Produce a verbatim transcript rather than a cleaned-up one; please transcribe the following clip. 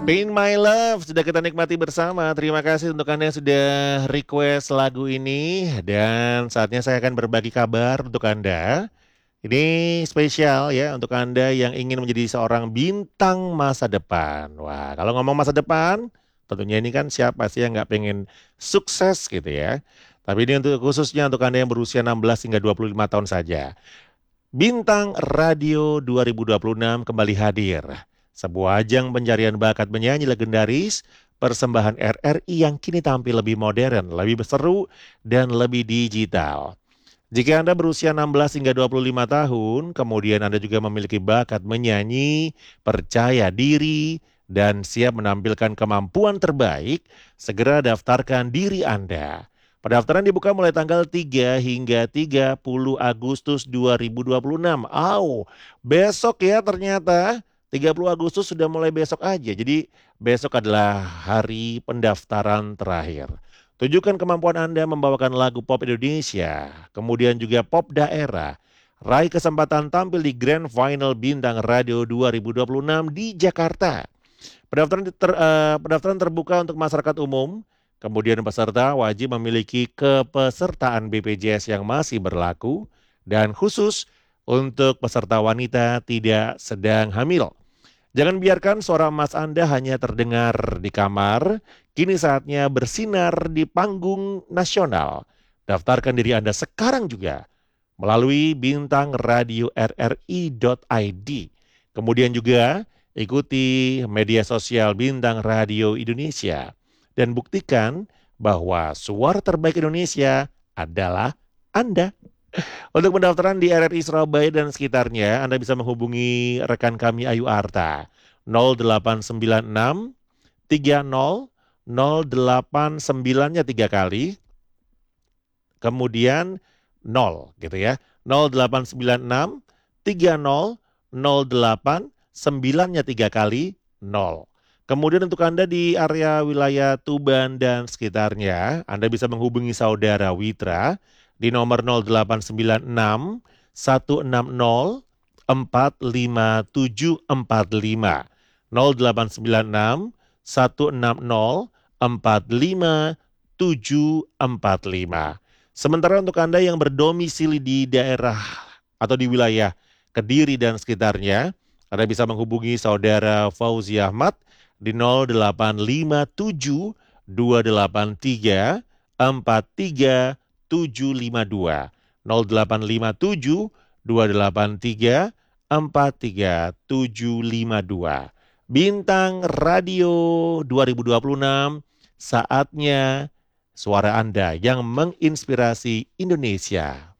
Pain My Love sudah kita nikmati bersama. Terima kasih untuk Anda yang sudah request lagu ini. Dan saatnya saya akan berbagi kabar untuk Anda. Ini spesial ya untuk Anda yang ingin menjadi seorang bintang masa depan. Wah, kalau ngomong masa depan, tentunya ini kan siapa sih yang nggak pengen sukses gitu ya. Tapi ini untuk khususnya untuk Anda yang berusia enam belas hingga dua puluh lima tahun saja. Bintang Radio dua ribu dua puluh enam kembali hadir. Sebuah ajang pencarian bakat menyanyi legendaris, persembahan R R I yang kini tampil lebih modern, lebih seru, dan lebih digital. Jika Anda berusia enam belas hingga dua puluh lima tahun, kemudian Anda juga memiliki bakat menyanyi, percaya diri, dan siap menampilkan kemampuan terbaik, segera daftarkan diri Anda. Pendaftaran dibuka mulai tanggal tiga hingga tiga puluh Agustus dua ribu dua puluh enam. Au, besok ya ternyata. tiga puluh Agustus sudah mulai besok aja. Jadi besok adalah hari pendaftaran terakhir. Tunjukkan kemampuan Anda membawakan lagu pop Indonesia, kemudian juga pop daerah. Raih kesempatan tampil di Grand Final Bintang Radio dua ribu dua puluh enam di Jakarta. Pendaftaran, ter, eh, pendaftaran terbuka untuk masyarakat umum, kemudian peserta wajib memiliki kepesertaan B P J S yang masih berlaku, dan khusus untuk peserta wanita tidak sedang hamil. Jangan biarkan suara emas Anda hanya terdengar di kamar. Kini saatnya bersinar di panggung nasional. Daftarkan diri Anda sekarang juga melalui bintang radio r r i dot i d. Kemudian juga ikuti media sosial Bintang Radio Indonesia. Dan buktikan bahwa suara terbaik Indonesia adalah Anda. Untuk pendaftaran di R R I Surabaya dan sekitarnya, Anda bisa menghubungi rekan kami Ayu Arta nol delapan sembilan enam tiga nol nol delapan sembilan-nya tiga kali, kemudian nol gitu ya. nol delapan sembilan enam tiga nol nol delapan sembilan-nya tiga kali nol. Kemudian untuk Anda di area wilayah Tuban dan sekitarnya, Anda bisa menghubungi saudara Witra di nomor nol delapan sembilan enam satu enam nol empat lima tujuh empat lima. nol delapan sembilan enam satu enam nol empat lima tujuh empat lima. Sementara untuk Anda yang berdomisili di daerah atau di wilayah Kediri dan sekitarnya, Anda bisa menghubungi saudara Fauzi Ahmad di nol delapan lima tujuh dua delapan tiga empat tiga tujuh lima dua. nol delapan lima tujuh dua delapan tiga empat tiga tujuh lima dua. Bintang Radio dua ribu dua puluh enam, saatnya suara Anda yang menginspirasi Indonesia.